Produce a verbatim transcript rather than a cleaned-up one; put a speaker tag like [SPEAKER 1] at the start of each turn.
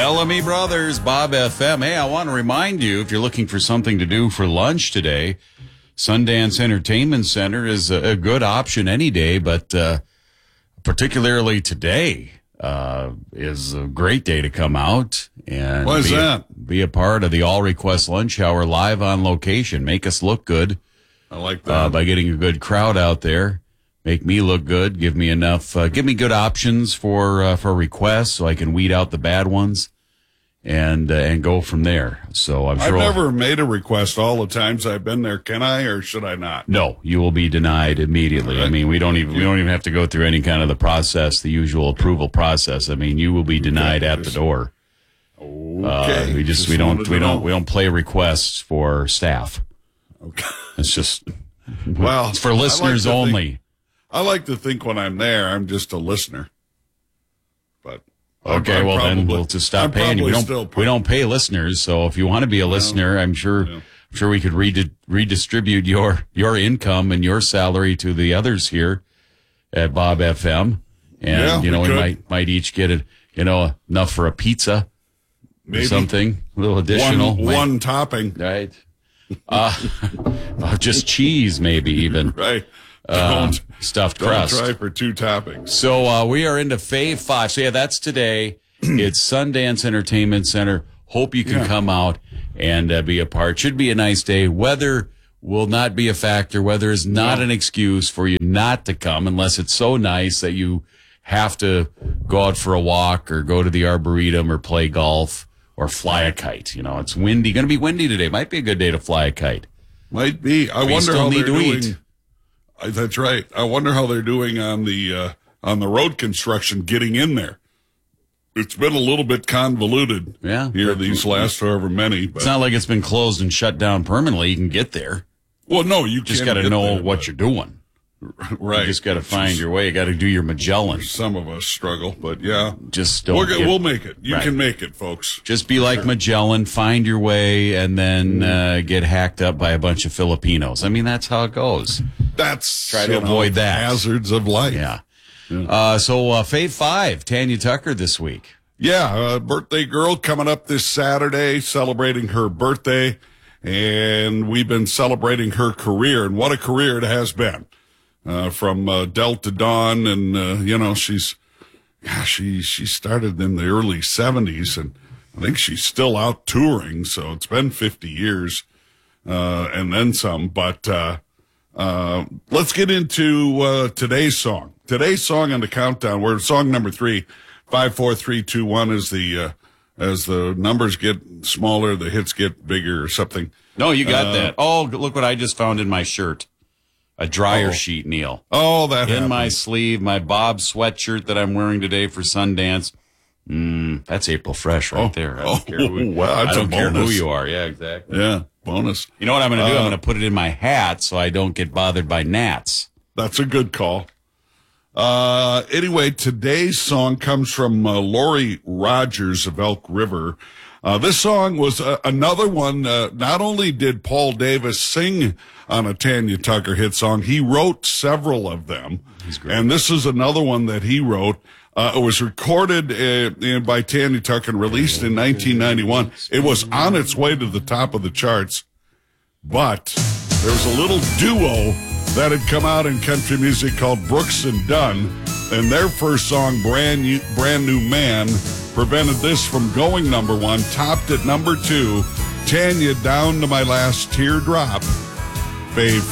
[SPEAKER 1] Bellamy Brothers, Bob F M. Hey, I want to remind you, if you're looking for something to do for lunch today, Sundance Entertainment Center is a, a good option any day, but uh, particularly today uh, is a great day to come out and
[SPEAKER 2] Why is
[SPEAKER 1] be,
[SPEAKER 2] that?
[SPEAKER 1] A, be a part of the All Request Lunch Hour live on location. Make us look good.
[SPEAKER 2] I like that.
[SPEAKER 1] Uh, by getting a good crowd out there. Make me look good. Give me enough. Uh, give me good options for uh, for requests, so I can weed out the bad ones, and uh, and go from there. So I'm
[SPEAKER 2] I've
[SPEAKER 1] sure.
[SPEAKER 2] never made a request all the times I've been there. Can I, or should I not?
[SPEAKER 1] No, you will be denied immediately.
[SPEAKER 2] Right.
[SPEAKER 1] I mean, we don't even we don't even have to go through any kind of the process, the usual approval process. I mean, you will be denied
[SPEAKER 2] Okay.
[SPEAKER 1] at the door.
[SPEAKER 2] Okay.
[SPEAKER 1] Uh, we just,
[SPEAKER 2] Just
[SPEAKER 1] we don't
[SPEAKER 2] wanted
[SPEAKER 1] we
[SPEAKER 2] to
[SPEAKER 1] don't
[SPEAKER 2] know.
[SPEAKER 1] we don't play requests for staff.
[SPEAKER 2] Okay.
[SPEAKER 1] It's just
[SPEAKER 2] Well,
[SPEAKER 1] it's for
[SPEAKER 2] I like
[SPEAKER 1] listeners
[SPEAKER 2] to think-
[SPEAKER 1] only.
[SPEAKER 2] I like to think when I'm there, I'm just a listener. But I'm-
[SPEAKER 1] Okay,
[SPEAKER 2] I'm
[SPEAKER 1] well then
[SPEAKER 2] probably-
[SPEAKER 1] we'll just stop
[SPEAKER 2] I'm
[SPEAKER 1] paying you. We
[SPEAKER 2] probably
[SPEAKER 1] don't
[SPEAKER 2] still
[SPEAKER 1] we don't pay listeners, so if you want to be a listener, I'm sure
[SPEAKER 2] yeah.
[SPEAKER 1] I'm sure we could redi- redistribute your your income and your salary to the others here at Bob F M, and
[SPEAKER 2] Yeah,
[SPEAKER 1] you know
[SPEAKER 2] we
[SPEAKER 1] we
[SPEAKER 2] could.
[SPEAKER 1] might might each get it, you know, enough for a pizza
[SPEAKER 2] Maybe
[SPEAKER 1] or something, a little additional,
[SPEAKER 2] one,
[SPEAKER 1] Might-
[SPEAKER 2] one topping.
[SPEAKER 1] right? Uh, uh, just cheese, maybe even
[SPEAKER 2] Right.
[SPEAKER 1] uh,
[SPEAKER 2] Don't,
[SPEAKER 1] stuffed
[SPEAKER 2] don't
[SPEAKER 1] crust.
[SPEAKER 2] try for two toppings.
[SPEAKER 1] So uh, we are into Fave Five. So yeah, that's today. It's Sundance Entertainment Center. Hope you can
[SPEAKER 2] Yeah.
[SPEAKER 1] come out and uh, be a part. Should be a nice day. Weather will not be a factor. Weather is not
[SPEAKER 2] No.
[SPEAKER 1] an excuse for you not to come unless it's so nice that you have to go out for a walk or go to the Arboretum or play golf or fly a kite. You know, it's windy. Going to be windy today. Might be a good day to fly a kite.
[SPEAKER 2] Might be. I
[SPEAKER 1] We
[SPEAKER 2] wonder
[SPEAKER 1] still
[SPEAKER 2] how
[SPEAKER 1] need
[SPEAKER 2] they're
[SPEAKER 1] to
[SPEAKER 2] doing.
[SPEAKER 1] eat.
[SPEAKER 2] Uh, That's right. I wonder how they're doing on the uh, on the road construction getting in there. It's been a little bit convoluted
[SPEAKER 1] Yeah.
[SPEAKER 2] here these last however many. But
[SPEAKER 1] It's not like it's been closed and shut down permanently. You can get there.
[SPEAKER 2] well, no, you
[SPEAKER 1] Just
[SPEAKER 2] can't
[SPEAKER 1] got to
[SPEAKER 2] get
[SPEAKER 1] know
[SPEAKER 2] there,
[SPEAKER 1] what
[SPEAKER 2] but-
[SPEAKER 1] you're doing.
[SPEAKER 2] right.
[SPEAKER 1] You just got to find your way. You got to do your Magellan.
[SPEAKER 2] Some of us struggle, but yeah,
[SPEAKER 1] Just don't.
[SPEAKER 2] we're, go-
[SPEAKER 1] get-
[SPEAKER 2] we'll make it. You
[SPEAKER 1] Right.
[SPEAKER 2] can make it, folks.
[SPEAKER 1] just be like Magellan. Find your way, and then uh, get hacked up by a bunch of Filipinos. I mean, that's how it goes.
[SPEAKER 2] That's
[SPEAKER 1] Try to
[SPEAKER 2] you know,
[SPEAKER 1] avoid that.
[SPEAKER 2] hazards of life.
[SPEAKER 1] Yeah. Uh, so uh, Fave Five, Tanya Tucker this week.
[SPEAKER 2] Yeah, uh, birthday girl coming up this Saturday, celebrating her birthday, and we've been celebrating her career, and what a career it has been. Uh, from uh, Delta Dawn, and uh, you know she's, yeah, she she started in the early seventies, and I think she's still out touring. So it's been fifty years, uh, and then some. But uh, uh, let's get into uh, today's song. Today's song on the countdown. We're song number three. Five, four, three, two, one. As the uh, as the numbers get smaller, the hits get bigger, or something.
[SPEAKER 1] No, you got
[SPEAKER 2] Uh,
[SPEAKER 1] that. Oh, look what I just found in my shirt. A dryer
[SPEAKER 2] Oh.
[SPEAKER 1] sheet, Neil.
[SPEAKER 2] Oh, that
[SPEAKER 1] In
[SPEAKER 2] happened.
[SPEAKER 1] my sleeve, my Bob sweatshirt that I'm wearing today for Sundance. Mm, that's April Fresh right
[SPEAKER 2] Oh.
[SPEAKER 1] there. I
[SPEAKER 2] Oh,
[SPEAKER 1] don't care who,
[SPEAKER 2] wow,
[SPEAKER 1] I
[SPEAKER 2] that's a
[SPEAKER 1] don't care who
[SPEAKER 2] bonus.
[SPEAKER 1] you are. Yeah, exactly.
[SPEAKER 2] Yeah, bonus.
[SPEAKER 1] You know what I'm going to do?
[SPEAKER 2] Uh,
[SPEAKER 1] I'm going to put it in my hat so I don't get bothered by gnats.
[SPEAKER 2] That's a good call. Uh, anyway, today's song comes from uh, Lori Rogers of Elk River. Uh, this song was uh, another one. Uh, not only did Paul Davis sing on a Tanya Tucker hit song, he wrote several of them. And this is another one that he wrote. Uh, it was recorded uh, in, by Tanya Tucker and released in nineteen ninety-one. It was on its way to the top of the charts. But there was a little duo that had come out in country music called Brooks and Dunn, and their first song, Brand New, Brand New Man, prevented this from going number one, topped at number two. Tanya, Down to My Last Teardrop. Fave